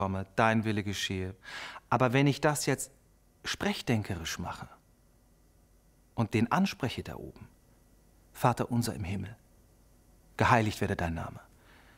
komme, dein Wille geschehe. Aber wenn ich das jetzt sprechdenkerisch mache und den anspreche da oben, Vater unser im Himmel, geheiligt werde dein Name.